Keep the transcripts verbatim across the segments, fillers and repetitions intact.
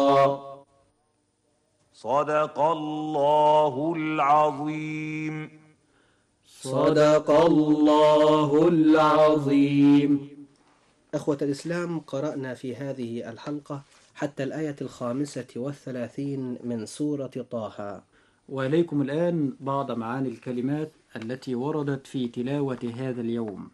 صدق الله العظيم. صدق الله العظيم. إخوة الإسلام، قرأنا في هذه الحلقة حتى الآية الخامسة والثلاثين من سورة طه. وإليكم الآن بعض معاني الكلمات التي وردت في تلاوة هذا اليوم.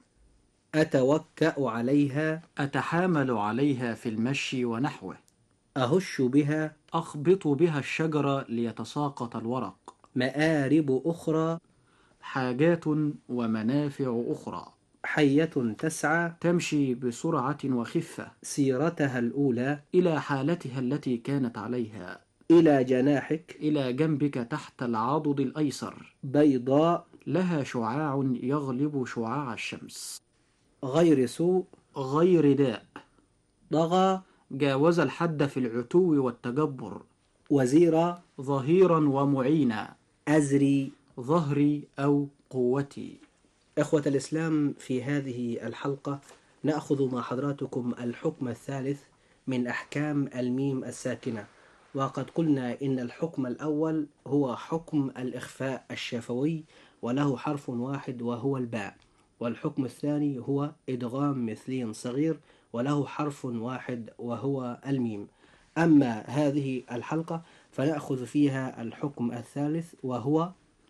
أتوكأ عليها، أتحامل عليها في المشي ونحوه. أهش بها، أخبط بها الشجرة ليتساقط الورق. مآرب أخرى، حاجات ومنافع أخرى. حية تسعى، تمشي بسرعة وخفة. سيرتها الأولى، إلى حالتها التي كانت عليها. إلى جناحك، إلى جنبك تحت العضد الأيسر. بيضاء، لها شعاع يغلب شعاع الشمس. غير سوء، غير داء. طغى، جاوز الحد في العتو والتجبر. وزيرا، ظهيرا ومعينا. أزري، ظهري أو قوتي. إخوة الإسلام، في هذه الحلقة نأخذ مع حضراتكم الحكم الثالث من أحكام الميم الساكنة. وقد قلنا إن الحكم الأول هو حكم الإخفاء الشفوي وله حرف واحد وهو الباء، والحكم الثاني هو إدغام مثلي صغير وله حرف واحد وهو الميم. أما هذه الحلقة فنأخذ فيها الحكم الثالث وهو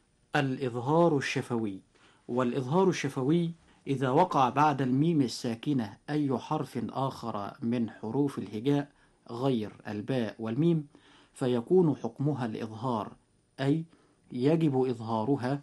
الإظهار الشفوي. والإظهار الشفوي إذا وقع بعد الميم الساكنة أي حرف آخر من حروف الهجاء غير الباء والميم فيكون حكمها الإظهار، أي يجب إظهارها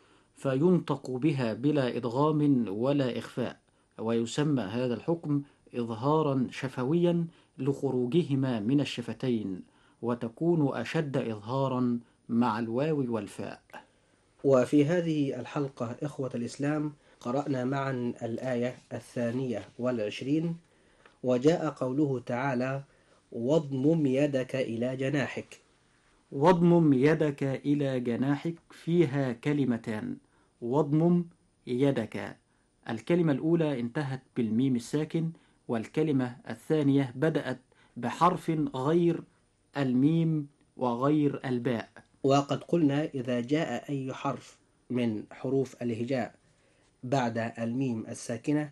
فينطق بها بلا إدغام ولا إخفاء، ويسمى هذا الحكم إظهارا شفويا لخروجهما من الشفتين، وتكون أشد إظهارا مع الواو والفاء. وفي هذه الحلقة إخوة الإسلام قرأنا معا الآية الثانية والعشرين، وجاء قوله تعالى: واضمم يدك إلى جناحك. واضمم يدك إلى جناحك فيها كلمتان. واضمم يدك، الكلمة الأولى انتهت بالميم الساكن، والكلمة الثانية بدأت بحرف غير الميم وغير الباء. وقد قلنا إذا جاء أي حرف من حروف الهجاء بعد الميم الساكنة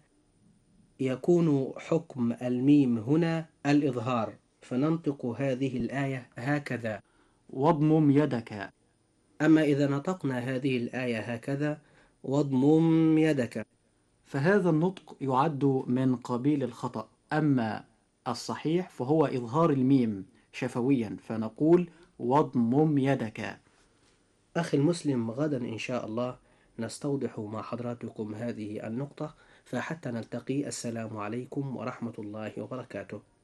يكون حكم الميم هنا الإظهار، فننطق هذه الآية هكذا: واضمم يدك. أما إذا نطقنا هذه الآية هكذا: واضمم يدك، فهذا النطق يعد من قبيل الخطأ، أما الصحيح فهو إظهار الميم شفويا، فنقول واضمم يدك. أخي المسلم، غدا إن شاء الله نستوضح مع حضراتكم هذه النقطة، فحتى نلتقي، السلام عليكم ورحمة الله وبركاته.